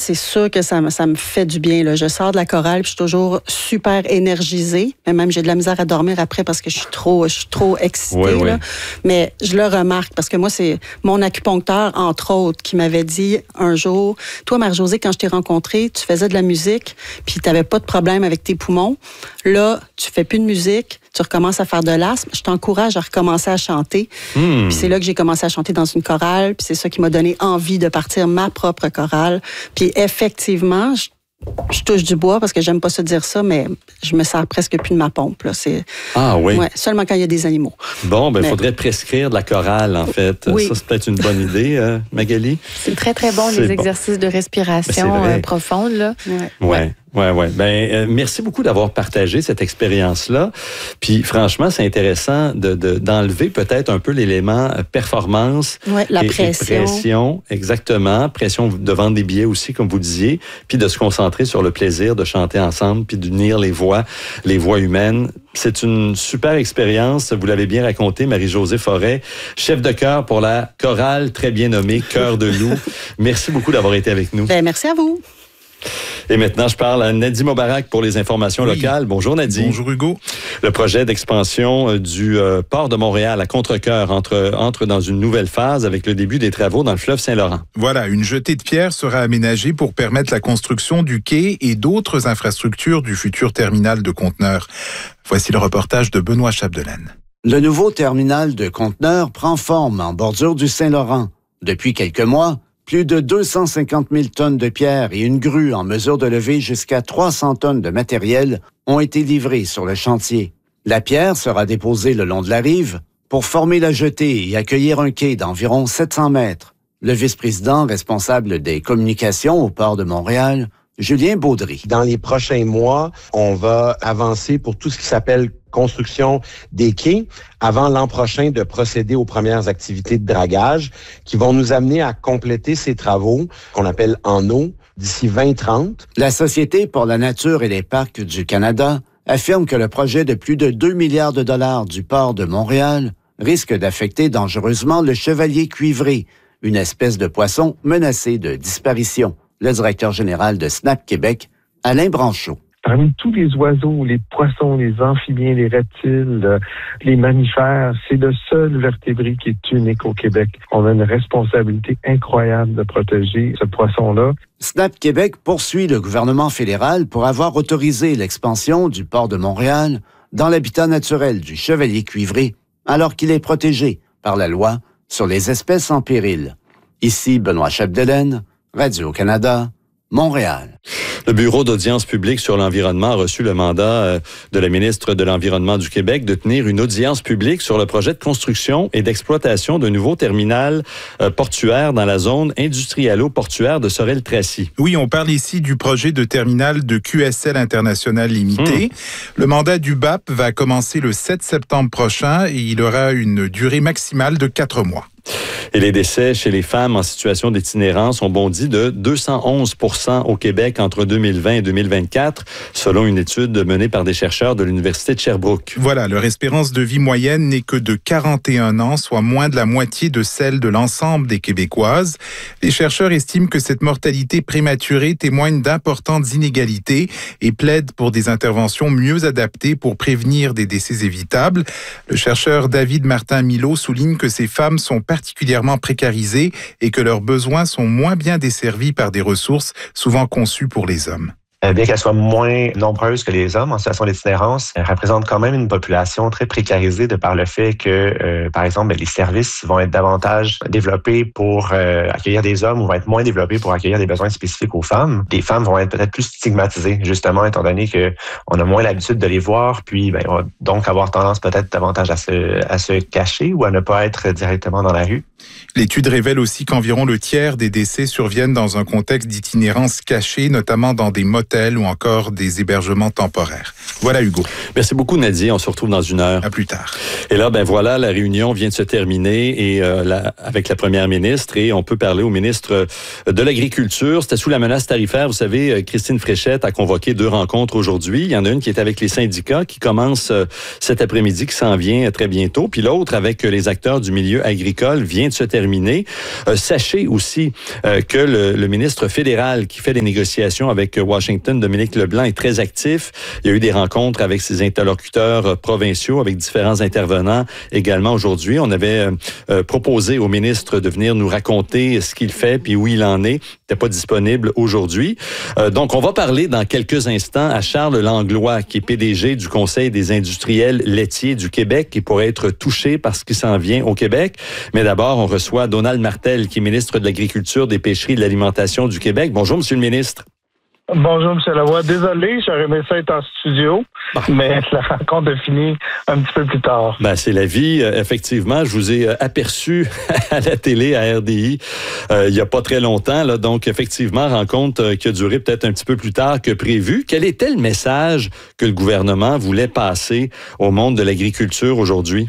c'est sûr que ça me fait du bien. Là. Je sors de la chorale, puis je suis toujours super énergisée. Mais même, j'ai de la misère à dormir après parce que je suis trop excitée. Oui. Là. Mais je le remarque parce que moi, c'est mon acupuncteur, entre autres, qui m'avait dit un jour, toi, Marie-Josée, quand je t'ai rencontrée, tu faisais de la musique, puis tu n'avais pas de problème avec tes poumons. Là, tu fais plus de musique, tu recommences à faire de l'asthme. Je t'encourage à recommencer à chanter. Puis c'est là que j'ai commencé à chanter dans une chorale, puis c'est ça qui m'a donné envie de partir ma propre chorale. Puis effectivement, je touche du bois parce que j'aime pas ça dire ça, mais je me sers presque plus de ma pompe. Là. Ah oui? Ouais, seulement quand il y a des animaux. Bon, il faudrait prescrire de la chorale, en fait. Oui. Ça, c'est peut-être une bonne idée, Magali? C'est très, très bon, les exercices de respiration profonde. Là. Ouais. Merci beaucoup d'avoir partagé cette expérience-là. Puis franchement, c'est intéressant d'enlever peut-être un peu l'élément performance. Ouais, la pression. Exactement. Pression de vendre des billets aussi, comme vous disiez. Puis de se concentrer sur le plaisir de chanter ensemble, puis d'unir les voix humaines. C'est une super expérience. Vous l'avez bien raconté, Marie-Josée Forêt, chef de chœur pour la chorale très bien nommée Cœur de loup. Merci beaucoup d'avoir été avec nous. Merci à vous. Et maintenant, je parle à Nadi Mobarak pour les informations locales. Bonjour, Nadi. Bonjour, Hugo. Le projet d'expansion du port de Montréal à Contrecœur entre dans une nouvelle phase avec le début des travaux dans le fleuve Saint-Laurent. Voilà, une jetée de pierre sera aménagée pour permettre la construction du quai et d'autres infrastructures du futur terminal de conteneurs. Voici le reportage de Benoît Chapdelaine. Le nouveau terminal de conteneurs prend forme en bordure du Saint-Laurent. Depuis quelques mois, plus de 250 000 tonnes de pierre et une grue en mesure de lever jusqu'à 300 tonnes de matériel ont été livrées sur le chantier. La pierre sera déposée le long de la rive pour former la jetée et accueillir un quai d'environ 700 mètres. Le vice-président responsable des communications au port de Montréal, Julien Baudry. Dans les prochains mois, on va avancer pour tout ce qui s'appelle construction des quais avant l'an prochain de procéder aux premières activités de dragage qui vont nous amener à compléter ces travaux qu'on appelle en eau d'ici 2030. La Société pour la nature et les parcs du Canada affirme que le projet de plus de 2 milliards de dollars du port de Montréal risque d'affecter dangereusement le chevalier cuivré, une espèce de poisson menacée de disparition. Le directeur général de SNAP Québec, Alain Branchot. Parmi tous les oiseaux, les poissons, les amphibiens, les reptiles, les mammifères, c'est le seul vertébré qui est unique au Québec. On a une responsabilité incroyable de protéger ce poisson-là. SNAP Québec poursuit le gouvernement fédéral pour avoir autorisé l'expansion du port de Montréal dans l'habitat naturel du chevalier cuivré, alors qu'il est protégé par la loi sur les espèces en péril. Ici Benoît Chapdelaine, Radio-Canada, Montréal. Le Bureau d'audience publique sur l'environnement a reçu le mandat de la ministre de l'Environnement du Québec de tenir une audience publique sur le projet de construction et d'exploitation d'un nouveau terminal portuaire dans la zone industrialo-portuaire de Sorel-Tracy. Oui, on parle ici du projet de terminal de QSL International Limité. Le mandat du BAP va commencer le 7 septembre prochain et il aura une durée maximale de 4 mois. Et les décès chez les femmes en situation d'itinérance ont bondi de 211 % au Québec entre 2020 et 2024, selon une étude menée par des chercheurs de l'Université de Sherbrooke. Voilà, leur espérance de vie moyenne n'est que de 41 ans, soit moins de la moitié de celle de l'ensemble des Québécoises. Les chercheurs estiment que cette mortalité prématurée témoigne d'importantes inégalités et plaident pour des interventions mieux adaptées pour prévenir des décès évitables. Le chercheur David Martin-Milot souligne que ces femmes sont particulièrement précarisées et que leurs besoins sont moins bien desservis par des ressources souvent conçues pour les hommes. Bien qu'elles soient moins nombreuses que les hommes en situation d'itinérance, elles représentent quand même une population très précarisée de par le fait que, par exemple, les services vont être davantage développés pour accueillir des hommes ou vont être moins développés pour accueillir des besoins spécifiques aux femmes. Les femmes vont être peut-être plus stigmatisées, justement, étant donné qu'on a moins l'habitude de les voir, puis on va donc avoir tendance peut-être davantage à se cacher ou à ne pas être directement dans la rue. L'étude révèle aussi qu'environ le tiers des décès surviennent dans un contexte d'itinérance cachée, notamment dans des motels ou encore des hébergements temporaires. Voilà, Hugo. Merci beaucoup, Nadia. On se retrouve dans une heure. À plus tard. Et là, voilà, la réunion vient de se terminer et avec la première ministre et on peut parler au ministre de l'Agriculture. C'était sous la menace tarifaire. Vous savez, Christine Fréchette a convoqué 2 rencontres aujourd'hui. Il y en a une qui est avec les syndicats qui commence cet après-midi, qui s'en vient très bientôt. Puis l'autre avec les acteurs du milieu agricole vient de se terminer. Sachez aussi que le ministre fédéral qui fait les négociations avec Washington, Dominique Leblanc, est très actif. Il y a eu des rencontres avec ses interlocuteurs provinciaux, avec différents intervenants également aujourd'hui. On avait proposé au ministre de venir nous raconter ce qu'il fait puis où il en est. Il n'était pas disponible aujourd'hui. Donc, on va parler dans quelques instants à Charles Langlois, qui est PDG du Conseil des industriels laitiers du Québec, qui pourrait être touché par ce qui s'en vient au Québec. Mais d'abord, on reçoit Donald Martel, qui est ministre de l'Agriculture, des Pêcheries et de l'Alimentation du Québec. Bonjour, Monsieur le ministre. Bonjour, M. Lavoie. Désolé, j'aurais aimé ça être en studio, mais la rencontre a fini un petit peu plus tard. C'est la vie. Effectivement, je vous ai aperçu à la télé, à RDI, il n'y a pas très longtemps. Là, donc, effectivement, rencontre qui a duré peut-être un petit peu plus tard que prévu. Quel était le message que le gouvernement voulait passer au monde de l'agriculture aujourd'hui?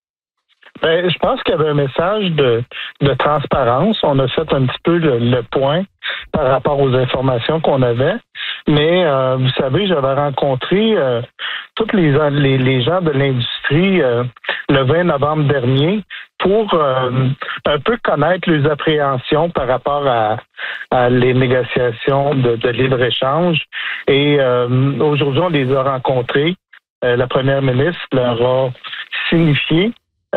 Je pense qu'il y avait un message de transparence. On a fait un petit peu le point par rapport aux informations qu'on avait. Mais vous savez, j'avais rencontré tous les gens de l'industrie le 20 novembre dernier pour un peu connaître les appréhensions par rapport à les négociations de libre-échange. Et aujourd'hui, on les a rencontrés. La première ministre leur a signifié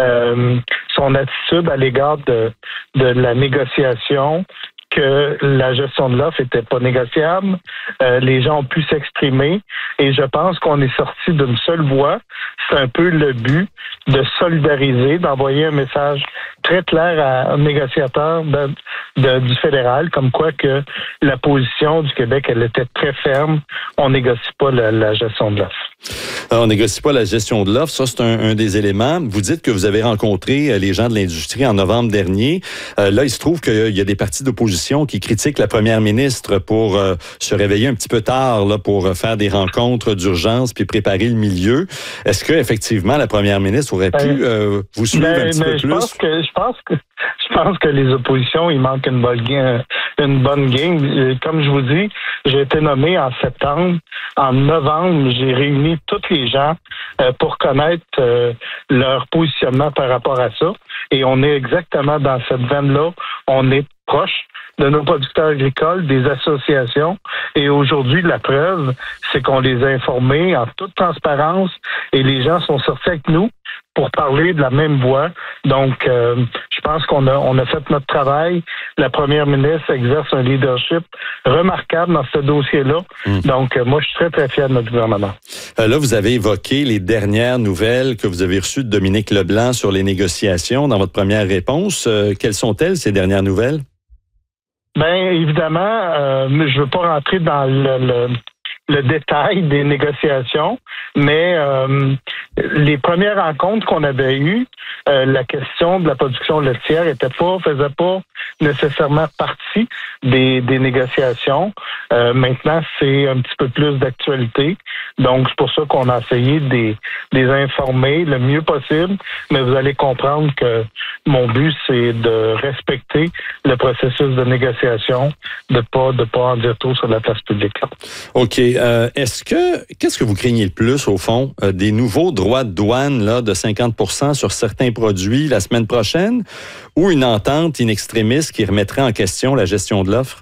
son attitude à l'égard de la négociation, que la gestion de l'offre était pas négociable. Les gens ont pu s'exprimer et je pense qu'on est sorti d'une seule voix. C'est un peu le but de solidariser, d'envoyer un message très clair aux négociateurs du fédéral, comme quoi que la position du Québec, elle était très ferme. On négocie pas la gestion de l'offre. On négocie pas la gestion de l'offre. Ça, c'est un des éléments. Vous dites que vous avez rencontré les gens de l'industrie en novembre dernier. Là, il se trouve qu'il y a des partis d'opposition qui critiquent la première ministre pour se réveiller un petit peu tard là, pour faire des rencontres d'urgence puis préparer le milieu. Est-ce que effectivement la première ministre aurait pu vous suivre un petit peu plus? Je pense que les oppositions, il manque une bonne game. Comme je vous dis, j'ai été nommé en septembre. En novembre, j'ai réuni tous les gens pour connaître leur positionnement par rapport à ça. Et on est exactement dans cette veine-là. On est proche de nos producteurs agricoles, des associations. Et aujourd'hui, la preuve, c'est qu'on les a informés en toute transparence et les gens sont sortis avec nous pour parler de la même voix. Donc, je pense qu'on a fait notre travail. La première ministre exerce un leadership remarquable dans ce dossier-là. Donc, moi, je suis très, très fier de notre gouvernement. Là, vous avez évoqué les dernières nouvelles que vous avez reçues de Dominique Leblanc sur les négociations dans votre première réponse. Quelles sont-elles, ces dernières nouvelles? Bien, évidemment, je veux pas rentrer dans le détail des négociations, mais les premières rencontres qu'on avait eues, la question de la production laitière faisait pas nécessairement partie des négociations. Maintenant, c'est un petit peu plus d'actualité. Donc, c'est pour ça qu'on a essayé de les informer le mieux possible. Mais vous allez comprendre que mon but, c'est de respecter le processus de négociation, de pas en dire trop sur la place publique. OK. Qu'est-ce que vous craignez le plus, au fond, des nouveaux droits de douane là, de 50% sur certains produits la semaine prochaine ou une entente in extremis qui remettrait en question la gestion de l'offre?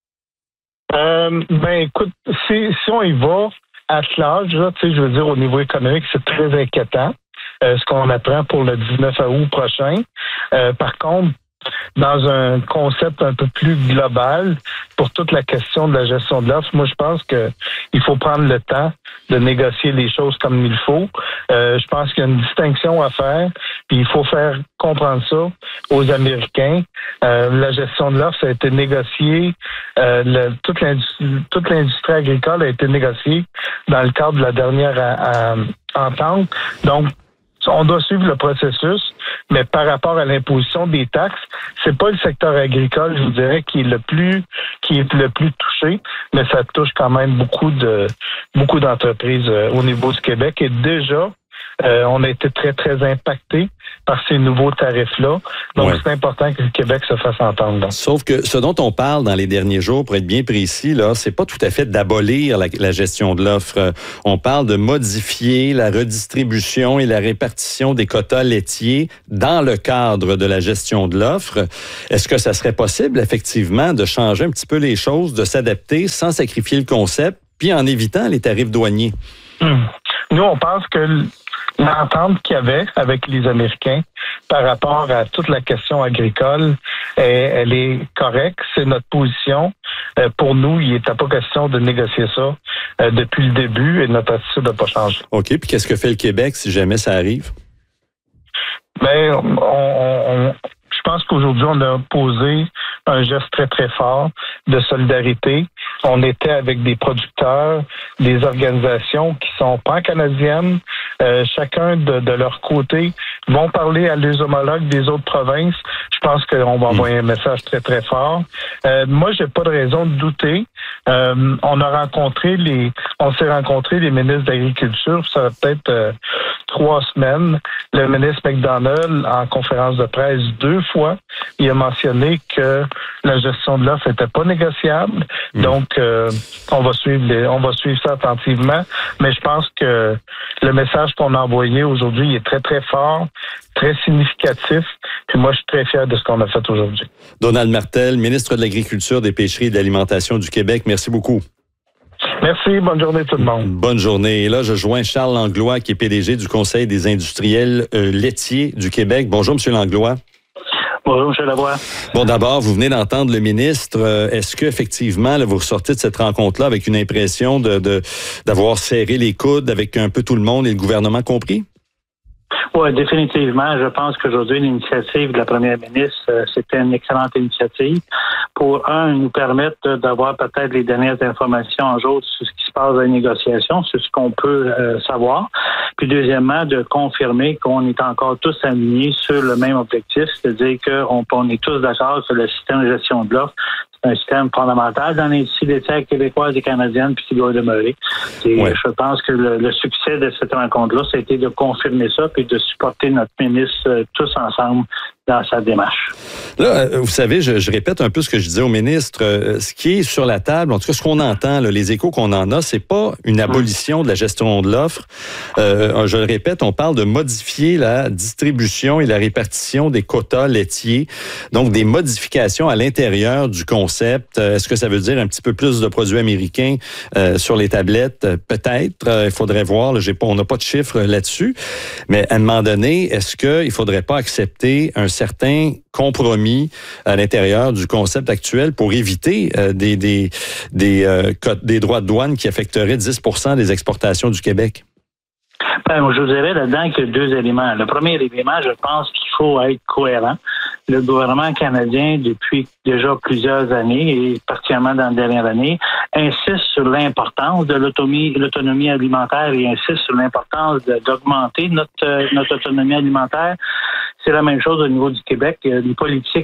Écoute, si on y va à ce âge, là, je veux dire, au niveau économique, c'est très inquiétant, ce qu'on apprend pour le 19 août prochain. Par contre, dans un concept un peu plus global pour toute la question de la gestion de l'offre, moi, je pense qu'il faut prendre le temps de négocier les choses comme il faut. Je pense qu'il y a une distinction à faire, puis il faut faire comprendre ça aux Américains. La gestion de l'offre, ça a été négocié. Toute l'industrie agricole a été négociée dans le cadre de la dernière entente. Donc, on doit suivre le processus, mais par rapport à l'imposition des taxes, c'est pas le secteur agricole, je vous dirais, qui est le plus touché, mais ça touche quand même beaucoup d'entreprises au niveau du Québec. Et déjà, on a été très, très impactés par ces nouveaux tarifs-là. Donc, c'est important que le Québec se fasse entendre. Donc. Sauf que ce dont on parle dans les derniers jours, pour être bien précis, là, c'est pas tout à fait d'abolir la gestion de l'offre. On parle de modifier la redistribution et la répartition des quotas laitiers dans le cadre de la gestion de l'offre. Est-ce que ça serait possible, effectivement, de changer un petit peu les choses, de s'adapter sans sacrifier le concept, puis en évitant les tarifs douaniers? Nous, on pense que l'entente qu'il y avait avec les Américains par rapport à toute la question agricole, elle est correcte. C'est notre position. Pour nous, il n'était pas question de négocier ça depuis le début et notre attitude n'a pas changé. OK. Puis qu'est-ce que fait le Québec si jamais ça arrive? Bien, je pense qu'aujourd'hui, on a posé un geste très, très fort de solidarité. On était avec des producteurs, des organisations qui sont pan-canadiennes. Chacun de leur côté vont parler à leurs homologues des autres provinces. Je pense qu'on va envoyer un message très, très fort. Moi, j'ai pas de raison de douter. On s'est rencontrés les ministres d'Agriculture, ça fait peut-être 3 semaines. Le ministre McDonald, en conférence de presse 2 fois, il a mentionné que la gestion de l'offre n'était pas négociable. Donc, on va suivre ça attentivement. Mais je pense que le message qu'on a envoyé aujourd'hui est très, très fort, très significatif. Puis moi, je suis très fier de ce qu'on a fait aujourd'hui. Donald Martel, ministre de l'Agriculture, des Pêcheries et de l'Alimentation du Québec. Merci beaucoup. Merci. Bonne journée tout le monde. Bonne journée. Et là, je joins Charles Langlois, qui est PDG du Conseil des industriels laitiers du Québec. Bonjour, M. Langlois. Bonjour, M. Lavoie. Bon, d'abord, vous venez d'entendre le ministre. Est-ce qu'effectivement, vous ressortez de cette rencontre-là avec une impression d'avoir serré les coudes avec un peu tout le monde et le gouvernement compris? Oui, définitivement. Je pense qu'aujourd'hui, l'initiative de la première ministre, c'était une excellente initiative pour, nous permettre d'avoir peut-être les dernières informations en jour sur ce qui se passe dans les négociations, sur ce qu'on peut savoir. Puis deuxièmement, de confirmer qu'on est encore tous alignés sur le même objectif, c'est-à-dire qu'on est tous d'accord que le système de gestion de l'offre, c'est un système fondamental dans l'industrie laitière québécoise et canadienne, puis qui doit demeurer. Je pense que le succès de cette rencontre-là, ça a été de confirmer ça, puis de supporter notre ministre tous ensemble dans sa démarche. Là, vous savez, je répète un peu ce que je disais au ministre. Ce qui est sur la table, en tout cas, ce qu'on entend, là, les échos qu'on en a, c'est pas une abolition de la gestion de l'offre. Je le répète, on parle de modifier la distribution et la répartition des quotas laitiers. Donc, des modifications à l'intérieur du concept. Est-ce que ça veut dire un petit peu plus de produits américains sur les tablettes? Peut-être. Il faudrait voir. Là, on n'a pas de chiffres là-dessus. Mais à un moment donné, est-ce qu'il faudrait pas accepter un certain compromis à l'intérieur du concept actuel pour éviter des droits de douane qui affecteraient 10% des exportations du Québec? Je vous dirais là-dedans qu'il y a 2 éléments. Le premier élément, je pense qu'il faut être cohérent. Le gouvernement canadien, depuis déjà plusieurs années, et particulièrement dans la dernière année, insiste sur l'importance de l'autonomie alimentaire et insiste sur l'importance d'augmenter notre autonomie alimentaire. C'est la même chose au niveau du Québec. Il y a une politique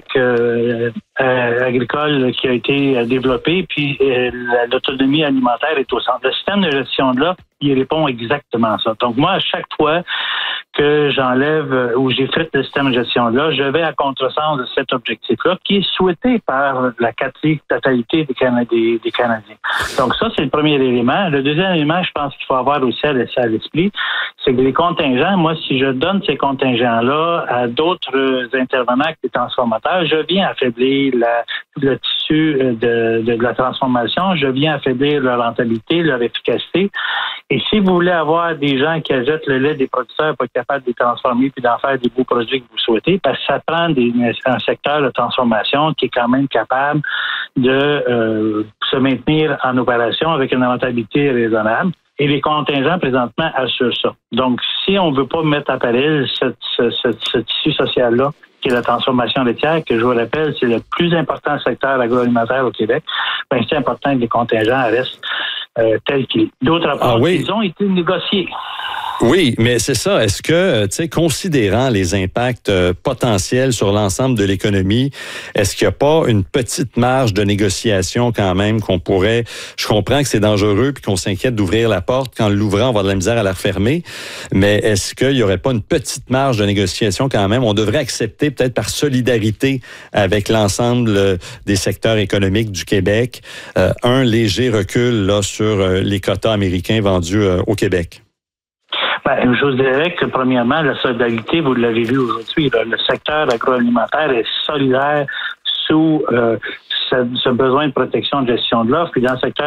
agricole qui a été développée, puis l'autonomie alimentaire est au centre. Le système de gestion de l'offre, il répond exactement à ça. Donc moi, à chaque fois que j'enlève ou j'ai fait le système de gestion là, je vais à contresens de cet objectif-là qui est souhaité par la quasi-totalité des Canadiens. Donc ça, c'est le premier élément. Le deuxième élément, je pense qu'il faut avoir aussi à laisser à l'esprit, c'est que les contingents, moi, si je donne ces contingents-là à d'autres intervenants que les transformateurs, je viens affaiblir le tissu de la transformation, je viens affaiblir leur rentabilité, leur efficacité. Et si vous voulez avoir des gens qui achètent le lait des producteurs pour être capables de les transformer puis d'en faire des beaux produits que vous souhaitez, parce que ça prend un secteur de transformation qui est quand même capable de se maintenir en opération avec une rentabilité raisonnable. Et les contingents, présentement, assurent ça. Donc, si on ne veut pas mettre à péril ce tissu social-là, qui est la transformation laitière, que je vous rappelle, c'est le plus important secteur agroalimentaire au Québec, ben, c'est important que les contingents restent tels qu'ils sont. D'autre part, ils ont été négociés. Oui, mais c'est ça. Est-ce que, tu sais, considérant les impacts potentiels sur l'ensemble de l'économie, est-ce qu'il n'y a pas une petite marge de négociation quand même qu'on pourrait... Je comprends que c'est dangereux puis qu'on s'inquiète d'ouvrir la porte. Quand l'ouvrant, on va avoir de la misère à la refermer. Mais est-ce qu'il n'y aurait pas une petite marge de négociation quand même? On devrait accepter peut-être par solidarité avec l'ensemble des secteurs économiques du Québec un léger recul là, sur les quotas américains vendus au Québec. Ben, je vous dirais que, premièrement, la solidarité, vous l'avez vu aujourd'hui, là, le secteur agroalimentaire est solidaire sous ce besoin de protection de gestion de l'offre. Puis dans le secteur